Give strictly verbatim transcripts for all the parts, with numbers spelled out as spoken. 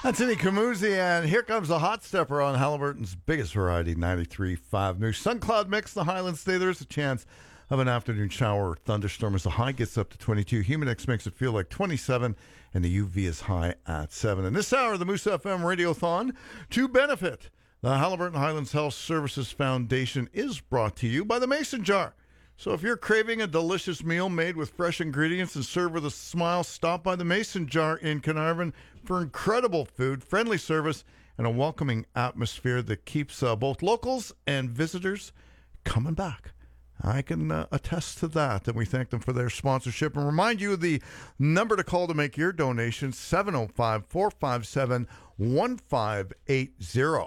That's Andy Camusi, and here comes the hot stepper on Halliburton's biggest variety, ninety-three point five New Sun Cloud Mix. The Highlands Day, there's a chance of an afternoon shower or thunderstorm as the high gets up to twenty-two. Humidex makes it feel like twenty-seven, and the U V is high at seven. And this hour, the Moose F M Radiothon, to benefit the Halliburton Highlands Health Services Foundation, is brought to you by the Mason Jar. So if you're craving a delicious meal made with fresh ingredients and served with a smile, stop by the Mason Jar in Carnarvon for incredible food, friendly service, and a welcoming atmosphere that keeps uh, both locals and visitors coming back. I can uh, attest to that, and we thank them for their sponsorship and remind you of the number to call to make your donation, seven oh five, four five seven, one five eight zero.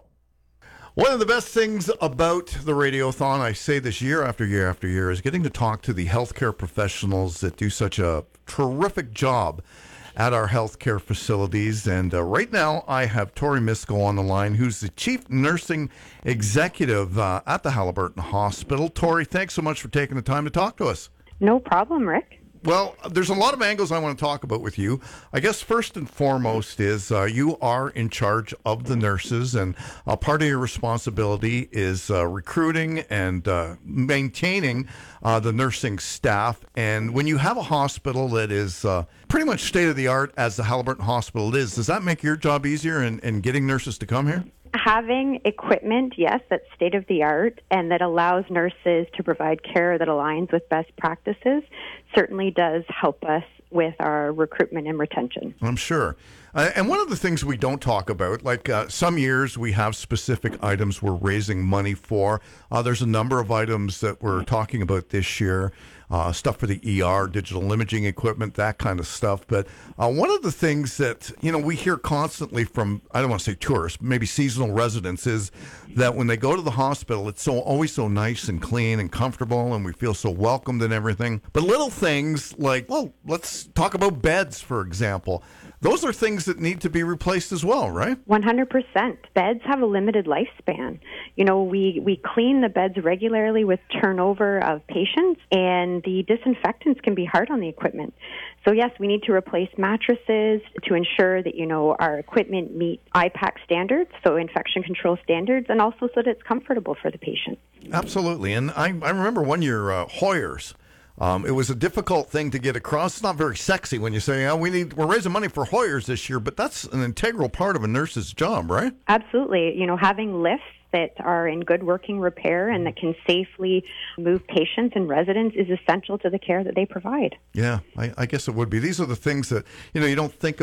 One of the best things about the Radiothon, I say this year after year after year, is getting to talk to the healthcare professionals that do such a terrific job at our healthcare facilities. And uh, right now, I have Tori Misko on the line, who's the Chief Nursing Executive uh, at the Halliburton Hospital. Tori, thanks so much for taking the time to talk to us. No problem, Rick. Well, there's a lot of angles I want to talk about with you. I guess first and foremost is uh, you are in charge of the nurses, and uh, part of your responsibility is uh, recruiting and uh, maintaining uh, the nursing staff. And when you have a hospital that is uh, pretty much state-of-the-art, as the Halliburton Hospital is, does that make your job easier in, in getting nurses to come here? Having equipment, yes, that's state-of-the-art and that allows nurses to provide care that aligns with best practices certainly does help us with our recruitment and retention. I'm sure. Uh, and one of the things we don't talk about, like uh, some years we have specific items we're raising money for. Uh, there's a number of items that we're talking about this year. Uh, stuff for the E R, digital imaging equipment, that kind of stuff. But uh, one of the things that, you know, we hear constantly from, I don't want to say tourists, maybe seasonal residents, is that when they go to the hospital, it's so always so nice and clean and comfortable, and we feel so welcomed and everything. But little things like, well, let's talk about beds, for example. Those are things that need to be replaced as well, right? one hundred percent. Beds have a limited lifespan. You know, we, we clean the beds regularly with turnover of patients, and the disinfectants can be hard on the equipment. So, yes, we need to replace mattresses to ensure that, you know, our equipment meet I PAC standards, so infection control standards, and also so that it's comfortable for the patient. Absolutely. And I, I remember one year, uh, Hoyers. Um, it was a difficult thing to get across. It's not very sexy when you say, oh, we need, we're raising money for Hoyers this year, but that's an integral part of a nurse's job, right? Absolutely. You know, having lifts that are in good working repair and that can safely move patients and residents is essential to the care that they provide. Yeah, I, I guess it would be. These are the things that, you know, you don't think